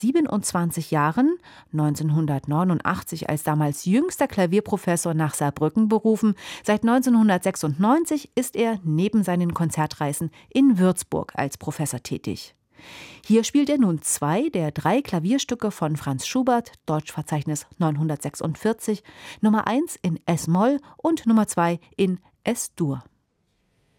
27 Jahren, 1989 als damals jüngster Klavierprofessor nach Saarbrücken berufen. Seit 1996 ist er neben seinen Konzertreisen in Würzburg als Professor tätig. Hier spielt er nun 2 der 3 Klavierstücke von Franz Schubert, Deutschverzeichnis 946, Nummer 1 in S-Moll und Nummer 2 in S-Dur.